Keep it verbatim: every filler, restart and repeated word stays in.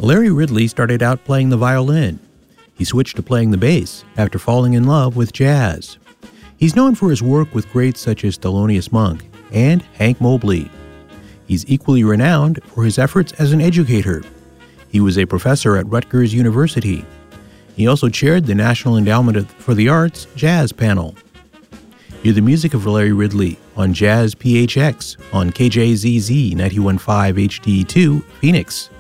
Larry Ridley started out playing the violin. He switched to playing the bass after falling in love with jazz. He's known for his work with greats such as Thelonious Monk and Hank Mobley. He's equally renowned for his efforts as an educator. He was a professor at Rutgers University. He also chaired the National Endowment for the Arts Jazz Panel. Hear the music of Larry Ridley on Jazz P H X on K J Z Z ninety-one point five H D two, Phoenix.